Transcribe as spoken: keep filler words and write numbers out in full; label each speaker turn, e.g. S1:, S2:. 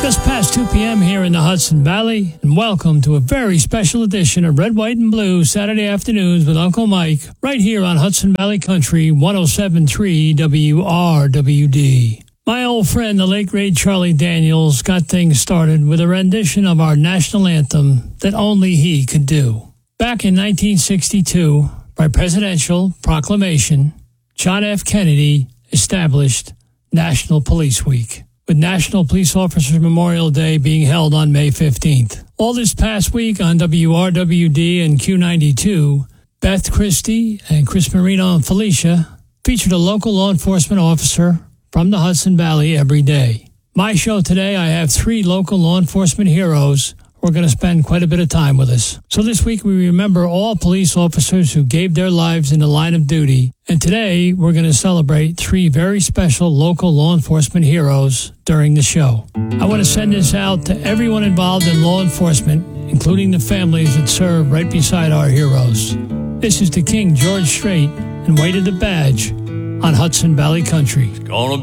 S1: Just past two p.m. here in the Hudson Valley, and welcome to a very special edition of Red, White, and Blue Saturday Afternoons with Uncle Mike, right here on Hudson Valley Country one oh seven point three W R W D. My old friend, the late great Charlie Daniels, got things started with a rendition of our national anthem that only he could do. Back in nineteen sixty-two, by presidential proclamation, John F. Kennedy established National Police Week, with National Police Officers Memorial Day being held on May fifteenth. All this past week on W R W D and Q ninety-two, Beth Christie and Chris Marino and Felicia featured a local law enforcement officer from the Hudson Valley every day. My show today, I have three local law enforcement heroes who are going to spend quite a bit of time with us. So this week we remember all police officers who gave their lives in the line of duty. And today we're going to celebrate three very special local law enforcement heroes during the show. I want to send this out to everyone involved in law enforcement, including the families that serve right beside our heroes. This is the King George Strait and Weight of the Badge on Hudson Valley Country.
S2: It's gonna